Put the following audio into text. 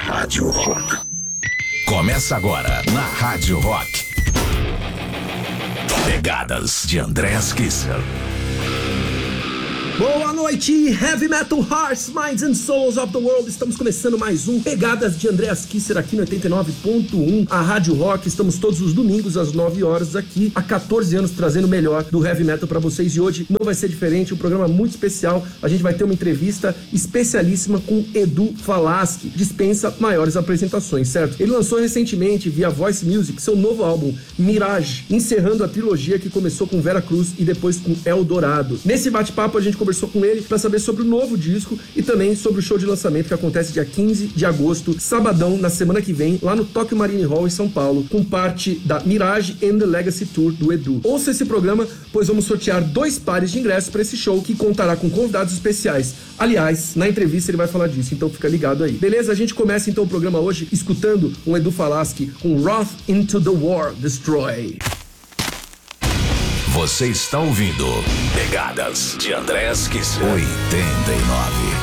Rádio Rock. Começa agora na Rádio Rock. Pegadas de Andreas Kisser. Boa noite, Heavy Metal Hearts, Minds and Souls of the World. Estamos começando mais um Pegadas de Andreas Kisser aqui no 89.1, a Rádio Rock. Estamos todos os domingos às 9 horas aqui, há 14 anos trazendo o melhor do Heavy Metal pra vocês. E hoje não vai ser diferente, um programa muito especial. A gente vai ter uma entrevista especialíssima com Edu Falaschi. Dispensa maiores apresentações, certo? Ele lançou recentemente, via Voice Music, seu novo álbum, Mirage, encerrando a trilogia que começou com Vera Cruz e depois com Eldorado. Nesse bate-papo a gente conversou com ele para saber sobre o novo disco e também sobre o show de lançamento que acontece dia 15 de agosto, sabadão, na semana que vem, lá no Tokyo Marine Hall em São Paulo, com parte da Mirage and the Legacy Tour do Edu. Ouça esse programa, pois vamos sortear 2 pares de ingressos para esse show que contará com convidados especiais. Aliás, na entrevista ele vai falar disso, então fica ligado aí. Beleza? A gente começa então o programa hoje escutando um Edu Falaschi com Wrath into the War Destroy. Você está ouvindo Pegadas de Andreas Kisser 89.